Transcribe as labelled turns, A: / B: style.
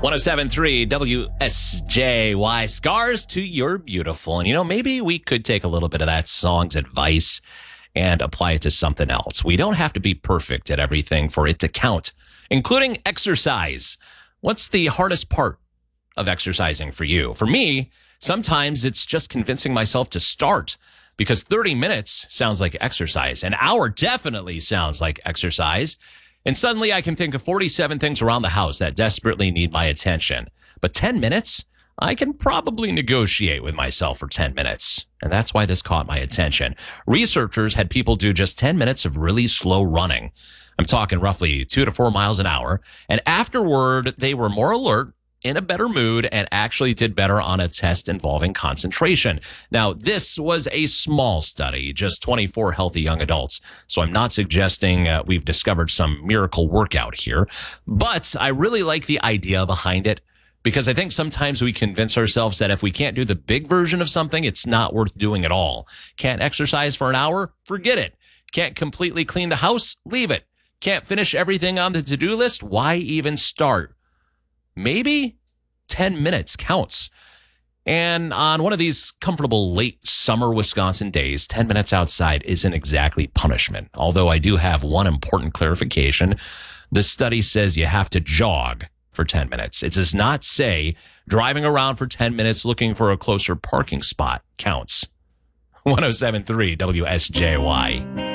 A: 107.3 WSJY. Scars to Your Beautiful. And, maybe we could take a little bit of that song's advice and apply it to something else. We don't have to be perfect at everything for it to count, including exercise. What's the hardest part of exercising for you? For me, sometimes it's just convincing myself to start, because 30 minutes sounds like exercise. An hour definitely sounds like exercise. And suddenly I can think of 47 things around the house that desperately need my attention. But 10 minutes? I can probably negotiate with myself for 10 minutes. And that's why this caught my attention. Researchers had people do just 10 minutes of really slow running. I'm talking roughly 2 to 4 miles an hour. And afterward, they were more alert, in a better mood, and actually did better on a test involving concentration. Now, this was a small study, just 24 healthy young adults. So I'm not suggesting we've discovered some miracle workout here, but I really like the idea behind it, because I think sometimes we convince ourselves that if we can't do the big version of something, it's not worth doing at all. Can't exercise for an hour? Forget it. Can't completely clean the house? Leave it. Can't finish everything on the to-do list? Why even start? Maybe 10 minutes counts. And on one of these comfortable late summer Wisconsin days, 10 minutes outside isn't exactly punishment. Although I do have one important clarification. The study says you have to jog for 10 minutes. It does not say driving around for 10 minutes looking for a closer parking spot counts. 107.3 WSJY.